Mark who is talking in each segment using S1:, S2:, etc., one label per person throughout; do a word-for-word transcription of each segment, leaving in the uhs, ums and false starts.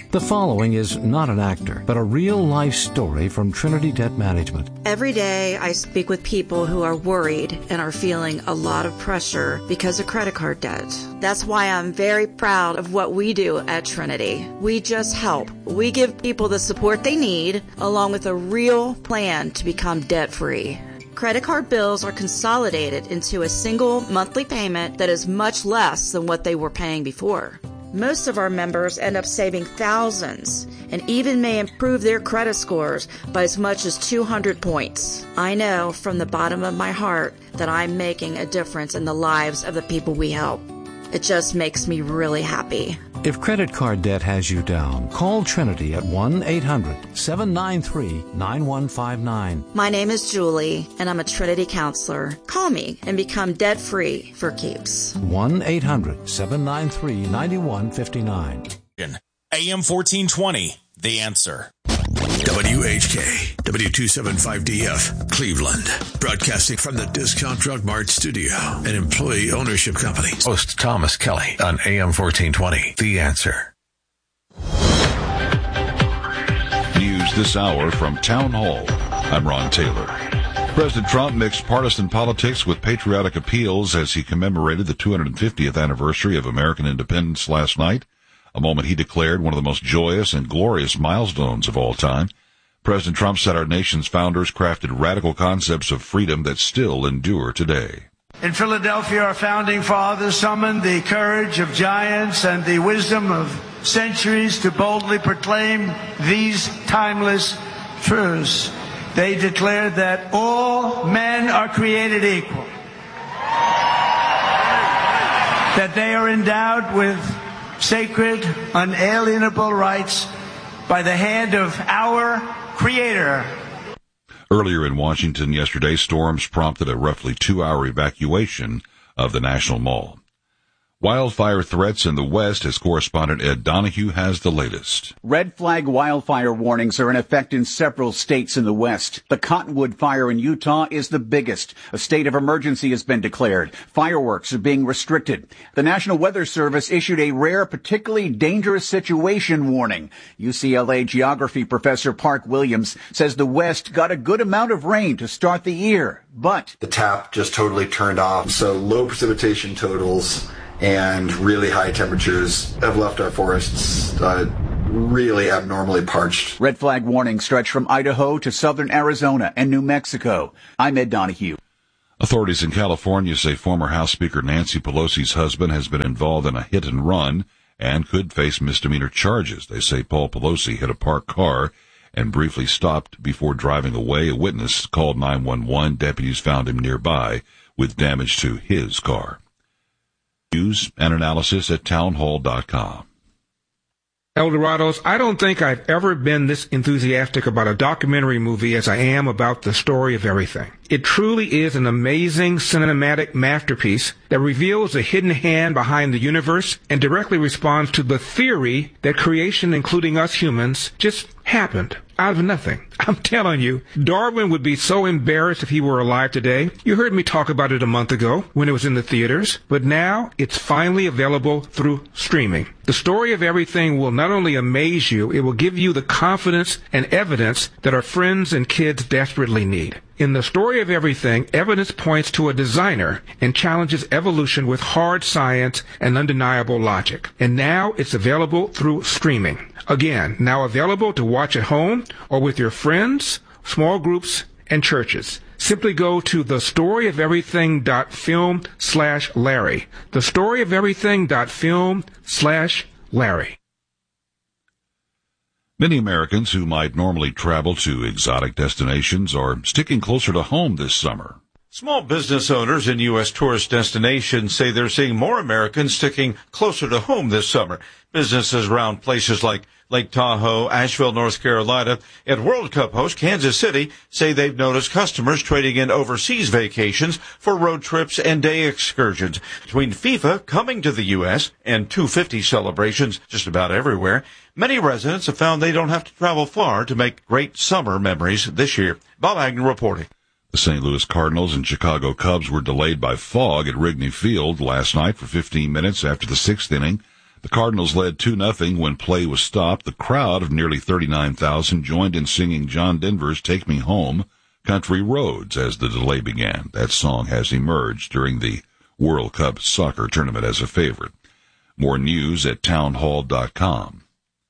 S1: The following is not an actor, but a real-life story from Trinity Debt Management.
S2: Every day I speak with people who are worried and are feeling a lot of pressure because of credit card debt. That's why I'm very proud of what we do at Trinity. We just help. We give people the support they need, along with a real plan to become debt-free. Credit card bills are consolidated into a single monthly payment that is much less than what they were paying before. Most of our members end up saving thousands and even may improve their credit scores by as much as two hundred points. I know from the bottom of my heart that I'm making a difference in the lives of the people we help. It just makes me really happy.
S1: If credit card debt has you down, call Trinity at one eight hundred seven nine three nine one five nine.
S2: My name is Julie, and I'm a Trinity counselor. Call me and become debt-free for keeps.
S1: one eight hundred seven nine three nine one five nine.
S3: A M fourteen twenty, The Answer.
S4: W H K, W two seventy-five D F, Cleveland. Broadcasting from the Discount Drug Mart studio, an employee ownership company. Host Thomas Kelly on A M fourteen twenty, The Answer.
S5: News this hour from Town Hall. I'm Ron Taylor. President Trump mixed partisan politics with patriotic appeals as he commemorated the two hundred fiftieth anniversary of American independence last night, a moment he declared one of the most joyous and glorious milestones of all time. President Trump said our nation's founders crafted radical concepts of freedom that still endure today.
S6: In Philadelphia, our founding fathers summoned the courage of giants and the wisdom of centuries to boldly proclaim these timeless truths. They declared that all men are created equal, that they are endowed with sacred, unalienable rights by the hand of our Creator.
S5: Earlier in Washington yesterday, storms prompted a roughly two-hour evacuation of the National Mall. Wildfire threats in the West, as correspondent Ed Donahue has the latest.
S7: Red flag wildfire warnings are in effect in several states in the West. The Cottonwood fire in Utah is the biggest. A state of emergency has been declared. Fireworks are being restricted. The National Weather Service issued a rare, particularly dangerous situation warning. U C L A geography professor Park Williams says the West got a good amount of rain to start the year, but
S8: the tap just totally turned off, so low precipitation totals and really high temperatures have left our forests uh, really abnormally parched.
S7: Red flag warnings stretch from Idaho to southern Arizona and New Mexico. I'm Ed Donahue.
S5: Authorities in California say former House Speaker Nancy Pelosi's husband has been involved in a hit and run and could face misdemeanor charges. They say Paul Pelosi hit a parked car and briefly stopped before driving away. A witness called nine one one. Deputies found him nearby with damage to his car. News and analysis at townhall dot com.
S9: Eldorados, I don't think I've ever been this enthusiastic about a documentary movie as I am about The Story of Everything. It truly is an amazing cinematic masterpiece that reveals the hidden hand behind the universe and directly responds to the theory that creation, including us humans, just happened out of nothing. I'm telling you, Darwin would be so embarrassed if he were alive today. You heard me talk about it a month ago when it was in the theaters, but now it's finally available through streaming. The Story of Everything will not only amaze you, it will give you the confidence and evidence that our friends and kids desperately need. In The Story of Everything, evidence points to a designer and challenges evolution with hard science and undeniable logic. And now it's available through streaming. Again, now available to watch at home or with your friends, small groups, and churches. Simply go to thestoryoferything.film slash Larry. Thestoryoferything.film slash Larry.
S5: Many Americans who might normally travel to exotic destinations are sticking closer to home this summer.
S10: Small business owners in U S tourist destinations say they're seeing more Americans sticking closer to home this summer. Businesses around places like Lake Tahoe, Asheville, North Carolina, and World Cup host Kansas City say they've noticed customers trading in overseas vacations for road trips and day excursions. Between FIFA coming to the U S and two fifty celebrations just about everywhere, many residents have found they don't have to travel far to make great summer memories this year. Bob Agnew reporting.
S5: The Saint Louis Cardinals and Chicago Cubs were delayed by fog at Wrigley Field last night for fifteen minutes after the sixth inning. The Cardinals led two nothing when play was stopped. The crowd of nearly thirty-nine thousand joined in singing John Denver's Take Me Home, Country Roads as the delay began. That song has emerged during the World Cup soccer tournament as a favorite. More news at townhall dot com.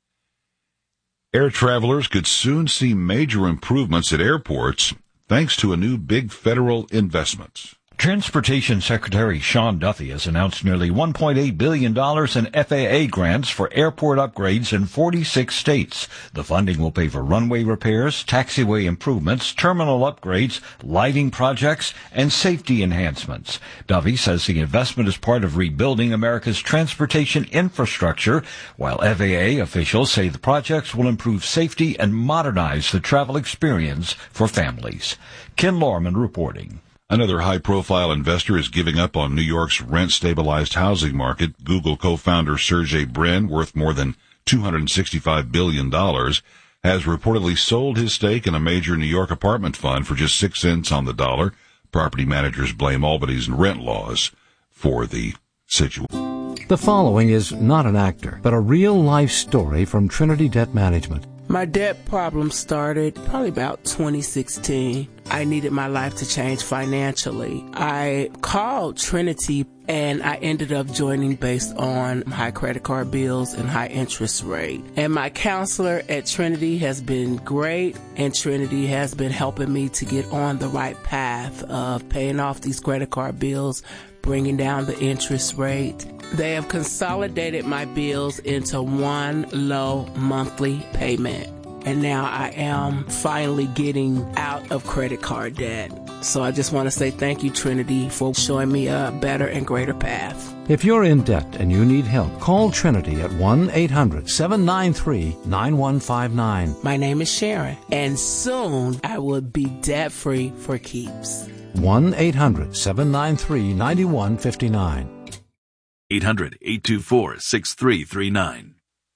S5: Air travelers could soon see major improvements at airports thanks to a new big federal investment.
S11: Transportation Secretary Sean Duffy has announced nearly one point eight billion dollars in F A A grants for airport upgrades in forty-six states. The funding will pay for runway repairs, taxiway improvements, terminal upgrades, lighting projects, and safety enhancements. Duffy says the investment is part of rebuilding America's transportation infrastructure, while F A A officials say the projects will improve safety and modernize the travel experience for families. Ken Lorman reporting.
S5: Another high-profile investor is giving up on New York's rent-stabilized housing market. Google co-founder Sergey Brin, worth more than two hundred sixty-five billion dollars, has reportedly sold his stake in a major New York apartment fund for just six cents on the dollar. Property managers blame Albany's rent laws for the situation.
S1: The following is not an actor, but a real-life story from Trinity Debt Management.
S12: My debt problem started probably about twenty sixteen. I needed my life to change financially. I called Trinity and I ended up joining based on high credit card bills and high interest rate. And my counselor at Trinity has been great, and Trinity has been helping me to get on the right path of paying off these credit card bills, bringing down the interest rate. They have consolidated my bills into one low monthly payment. And now I am finally getting out of credit card debt. So I just want to say thank you, Trinity, for showing me a better and greater path.
S1: If you're in debt and you need help, call Trinity at one eight hundred seven nine three nine one five nine.
S12: My name is Sharon, and soon I will be debt-free for keeps.
S1: one eight hundred seven nine three nine one five nine.
S13: eight hundred eight two four six three three nine.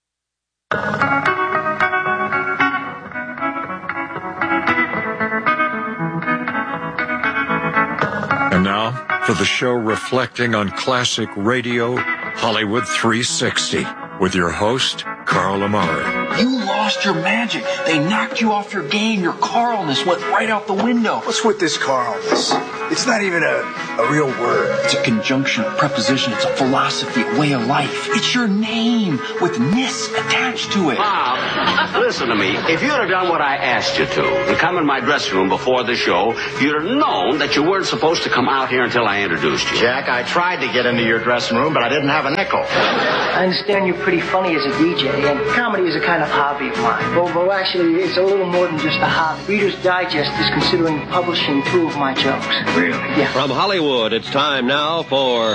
S14: And now for the show reflecting on classic radio, Hollywood three sixty, with your host, Carl Amari.
S15: You lost your magic. They knocked you off your game. Your Carlness went right out the window.
S16: What's with this Carlness? It's not even a, a real word.
S15: It's a conjunction, a preposition. It's a philosophy, a way of life. It's your name with ness attached to it.
S17: Bob, listen to me. If you'd have done what I asked you to and come in my dressing room before the show, you'd have known that you weren't supposed to come out here until I introduced you.
S18: Jack, I tried to get into your dressing room, but I didn't have a nickel.
S19: I understand you're pretty funny as a D J, and comedy is a kind of hobby of mine. Well, well, actually, it's a little more than just a hobby. Reader's Digest is considering publishing two of my jokes.
S18: Really?
S19: Yeah.
S20: From Hollywood, it's time now for...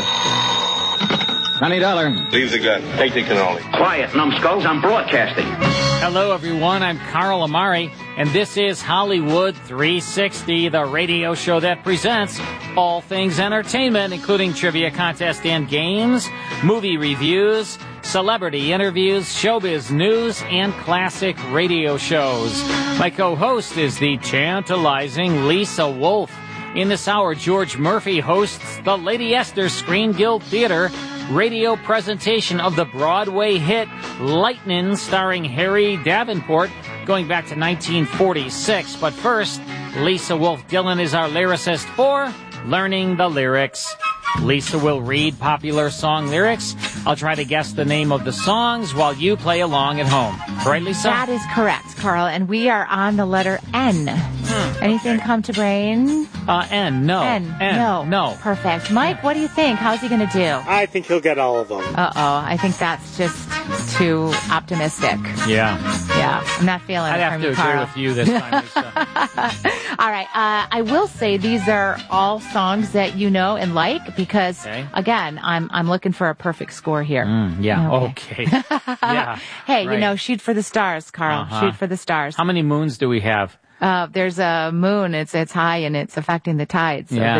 S21: twenty dollars.
S17: Leave the gun. Take the cannoli. Quiet, numbskulls. I'm broadcasting.
S22: Hello, everyone. I'm Carl Amari, and this is Hollywood three sixty, the radio show that presents all things entertainment, including trivia contest and games, movie reviews, celebrity interviews, showbiz news, and classic radio shows. My co-host is the tantalizing Lisa Wolf. In this hour, George Murphy hosts the Lady Esther Screen Guild Theater radio presentation of the Broadway hit Lightnin', starring Harry Davenport, going back to nineteen forty-six. But first, Lisa Wolf Dillon is our lyricist for Learning the Lyrics. Lisa will read popular song lyrics. I'll try to guess the name of the songs while you play along at home. Right, Lisa?
S23: That is correct, Carl. And we are on the letter N. Hmm. Anything come to brain?
S22: Uh, N, no.
S23: N,
S22: N,
S23: no.
S22: no.
S23: Perfect. Mike, what do you think? How's he going to do?
S24: I think he'll get all of them.
S23: Uh-oh. I think that's just too optimistic.
S22: Yeah.
S23: Yeah. I'm not feeling
S22: I'd
S23: it
S22: have
S23: from
S22: to
S23: you,
S22: agree
S23: Carl.
S22: with you this time, Lisa.
S23: All right. Uh, I will say these are all songs that you know and like because,
S22: okay.
S23: again, I'm I'm looking for a perfect score here.
S22: Mm, yeah. Okay. okay. Yeah.
S23: Hey,
S22: right.
S23: you know, shoot for the stars, Carl.
S22: Uh-huh.
S23: Shoot for the stars.
S22: How many moons do we have?
S23: Uh, there's a moon. It's it's high and it's affecting the tides
S22: yeah.
S23: of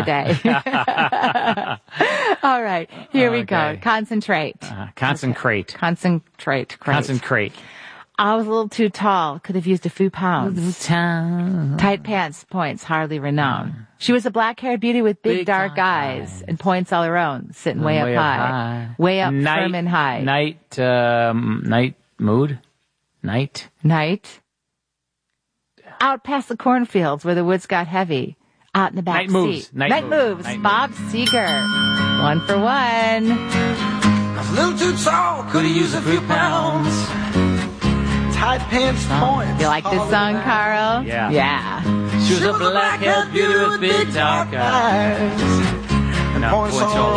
S23: the day. All right, here okay. we go. Concentrate.
S22: Uh, concentrate.
S23: Concentrate. Great.
S22: Concentrate.
S23: I was a little too tall. Could have used a few pounds. Tight pants, points, hardly renowned. She was a black-haired beauty with big, big dark, dark eyes, eyes and points all her own, sitting way, way up, high. up high. Way up night, firm and high.
S22: Night, um, night mood? Night?
S23: Night. Out past the cornfields where the woods got heavy. Out in the back
S22: night
S23: seat.
S22: Moves. Night,
S23: night
S22: moves.
S23: moves.
S22: Night
S23: Bob
S22: moves.
S23: Seger. One for one.
S2: I was a little too tall, could have used a few pounds. Tight pants, points.
S23: You like this song, Carl?
S22: Yeah.
S23: Yeah.
S22: She was a black-haired beauty with big dark eyes.
S2: And points all